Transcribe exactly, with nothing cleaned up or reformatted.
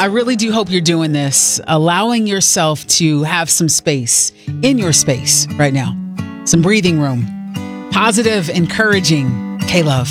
I really do hope you're doing this, allowing yourself to have some space in your space right now, some breathing room, positive, encouraging K-Love.